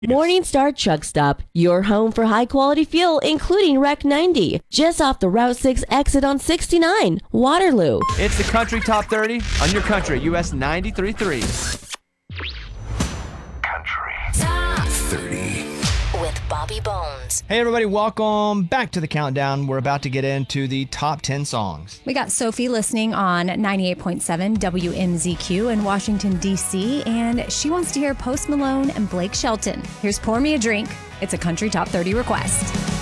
Morningstar Truck Stop, your home for high-quality fuel, including Rec 90, just off the Route 6 exit on 69, Waterloo. It's the Country Top 30 on your country, US 93.3. Country Top 30. with Bobby Bones. Hey everybody, welcome back to the countdown. We're about to get into the top 10 songs. We got Sophie listening on 98.7 WMZQ in Washington, D.C., and she wants to hear Post Malone and Blake Shelton. Here's Pour Me a Drink. It's a Country Top 30 request.